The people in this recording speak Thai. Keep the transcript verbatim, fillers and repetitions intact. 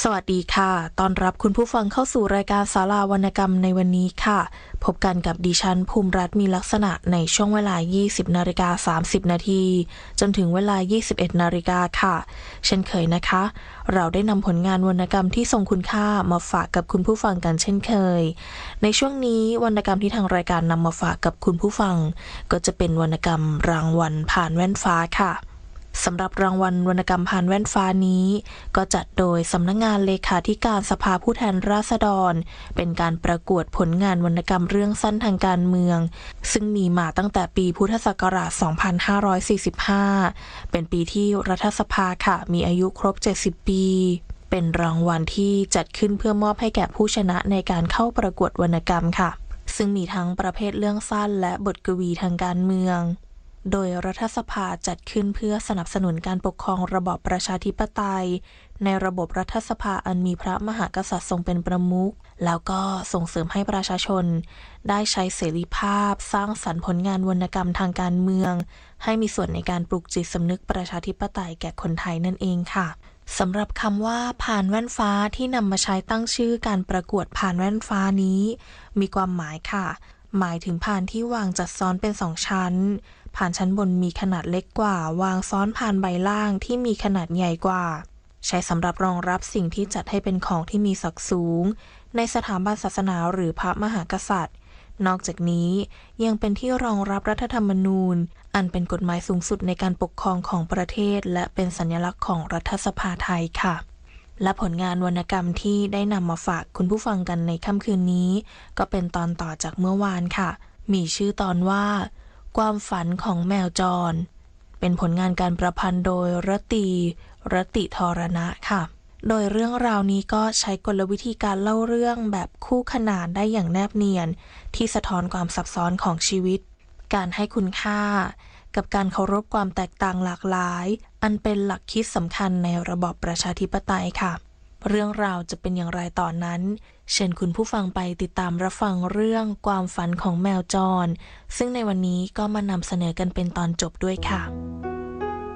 สวัสดีค่ะต้อนรับคุณผู้ฟังเข้าสู่รายการศาลาวรรณกรรมในวันนี้ค่ะพบกันกับดิฉันภูมิรัตน์มีลักษณะในช่วงเวลา ยี่สิบนาฬิกาสามสิบนาทีจนถึงเวลา ยี่สิบเอ็ดนาฬิกาค่ะเช่นเคยนะคะเราได้นำผลงานวรรณกรรมที่ทรงคุณค่ามาฝากกับคุณผู้ฟังกันเช่นเคยในช่วงนี้วรรณกรรมที่ทางรายการนำมาฝากกับคุณผู้ฟังก็จะเป็นวรรณกรรมรางวัลผ่านแว่นฟ้าค่ะสำหรับรางวัลวรรณกรรมผ่านแว่นฟ้านี้ก็จัดโดยสำนักงานเลขาธิการสภาผู้แทนราษฎรเป็นการประกวดผลงานวรรณกรรมเรื่องสั้นทางการเมืองซึ่งมีมาตั้งแต่ปีพุทธศักราช สองพันห้าร้อยสี่สิบห้า เป็นปีที่รัฐสภาค่ะมีอายุครบ เจ็ดสิบ ปีเป็นรางวัลที่จัดขึ้นเพื่อมอบให้แก่ผู้ชนะในการเข้าประกวดวรรณกรรมค่ะซึ่งมีทั้งประเภทเรื่องสั้นและบทกวีทางการเมืองโดยรัฐสภาจัดขึ้นเพื่อสนับสนุนการปกครองระบอบประชาธิปไตยในระบบรัฐสภาอันมีพระมหากษัตริย์ทรงเป็นประมุขแล้วก็ส่งเสริมให้ประชาชนได้ใช้เสรีภาพสร้างสรรค์ผลงานวรรณกรรมทางการเมืองให้มีส่วนในการปลุกจิตสำนึกประชาธิปไตยแก่คนไทยนั่นเองค่ะสำหรับคำว่าผ่านแว่นฟ้าที่นำมาใช้ตั้งชื่อการประกวดผ่านแว่นฟ้านี้มีความหมายค่ะหมายถึงผ่านที่วางจัดซ้อนเป็นสองชั้นผ่านชั้นบนมีขนาดเล็กกว่าวางซ้อนผ่านใบล่างที่มีขนาดใหญ่กว่าใช้สำหรับรองรับสิ่งที่จัดให้เป็นของที่มีศักดิ์สูงในสถาบันศาสนาหรือพระมหากษัตริย์นอกจากนี้ยังเป็นที่รองรับรัฐธรรมนูญอันเป็นกฎหมายสูงสุดในการปกครองของประเทศและเป็นสัญลักษณ์ของรัฐสภาไทยค่ะและผลงานวรรณกรรมที่ได้นำมาฝากคุณผู้ฟังกันในค่ำคืนนี้ก็เป็นตอนต่อจากเมื่อวานค่ะมีชื่อตอนว่าความฝันของแมวจรเป็นผลงานการประพันธ์โดยรตีรติธรณะค่ะโดยเรื่องราวนี้ก็ใช้กลวิธีการเล่าเรื่องแบบคู่ขนานได้อย่างแนบเนียนที่สะท้อนความซับซ้อนของชีวิตการให้คุณค่ากับการเคารพความแตกต่างหลากหลายอันเป็นหลักคิดสำคัญในระบอบประชาธิปไตยค่ะเรื่องราวจะเป็นอย่างไรต่อนนั้นเชิญคุณผู้ฟังไปติดตามรับฟังเรื่องความฝันของแมวจรซึ่งในวันนี้ก็มานำเสนอกันเป็นตอนจบด้วยค่ะ